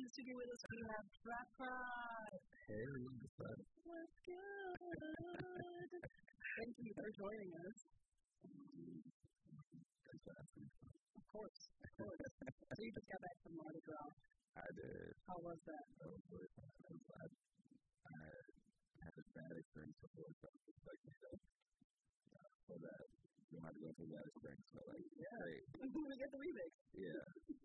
studio with us, we have Frat Fry. Hey, what's up? What's good? Thank you for joining us. Thanks for asking. Of course. So you just got back from Mardi Gras. I did. How was that? That was really fun. I had a bad experience before, so I was expecting for that. We might go through that experience, so great. We get the remix. Yeah.